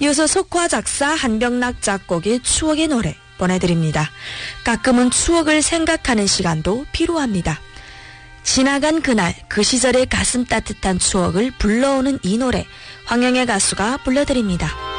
이어서 석화 작사 한병락 작곡의 추억의 노래 보내드립니다. 가끔은 추억을 생각하는 시간도 필요합니다. 지나간 그날 그 시절의 가슴 따뜻한 추억을 불러오는 이 노래 황영애 가수가 불러드립니다.